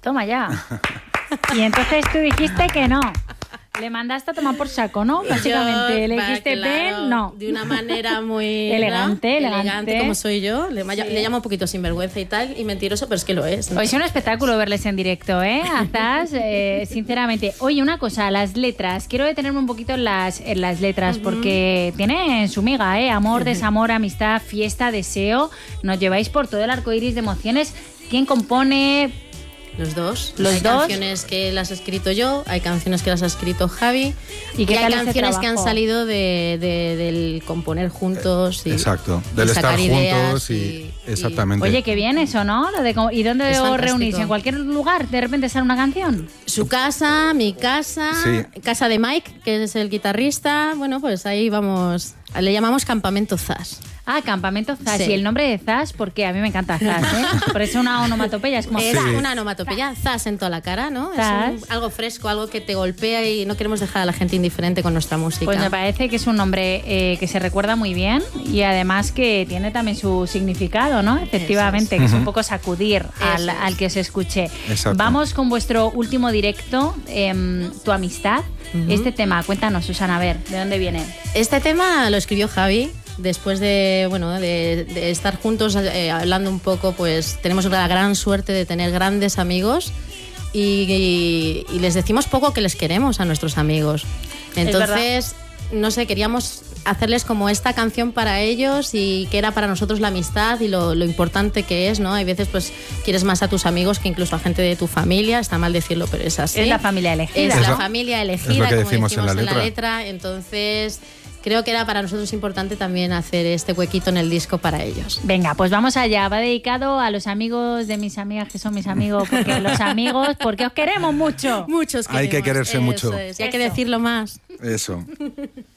Toma ya. Y entonces tú dijiste que no. Le mandaste a tomar por saco, ¿no? Básicamente, le dijiste ven, no. De una manera muy elegante, como soy yo. Le llamo un poquito sinvergüenza y tal, y mentiroso, pero es que lo es, ¿no? Hoy es un espectáculo verles en directo, ¿eh? Azaz, sinceramente. Oye, una cosa, las letras. Quiero detenerme un poquito en las letras, porque tienen su miga, ¿eh? Amor, desamor, amistad, fiesta, deseo. Nos lleváis por todo el arco iris de emociones. ¿Quién compone? Los dos. Hay canciones que las he escrito yo, hay canciones que las ha escrito Javi, y hay canciones que han salido del componer juntos. Exacto, del estar juntos y exactamente. Oye, qué bien eso, ¿no? ¿Y dónde os reunís? ¿En cualquier lugar de repente sale una canción? Su casa, mi casa, casa de Mike, que es el guitarrista. Bueno, pues ahí vamos. Le llamamos Campamento Zas. Ah, Campamento Zas. Sí. ¿Y el nombre de Zas? Porque a mí me encanta Zas, ¿eh? Por eso una onomatopeya es como... Es una onomatopeya, Zas en toda la cara, ¿no? Es algo fresco, algo que te golpea y no queremos dejar a la gente indiferente con nuestra música. Pues me parece que es un nombre que se recuerda muy bien y además que tiene también su significado, ¿no? Efectivamente, que es un poco sacudir al que os escuche. Exacto. Vamos con vuestro último directo, Tu amistad. Este tema, cuéntanos, Susana, a ver, ¿de dónde viene? Este tema lo escribió Javi. Después de estar juntos hablando un poco, pues tenemos la gran suerte de tener grandes amigos y les decimos poco que les queremos a nuestros amigos. Entonces, no sé, queríamos hacerles como esta canción para ellos y que era para nosotros la amistad y lo importante que es, ¿no? Hay veces pues quieres más a tus amigos que incluso a gente de tu familia, está mal decirlo, pero es así. Es la familia elegida. Es la familia elegida, es lo que como decimos en la letra. Entonces... creo que era para nosotros importante también hacer este huequito en el disco para ellos. Venga, pues vamos allá. Va dedicado a los amigos de mis amigas que son mis amigos, porque los amigos, porque os queremos mucho. Muchos queremos. Hay que quererse mucho. Y hay que decirlo más. Eso.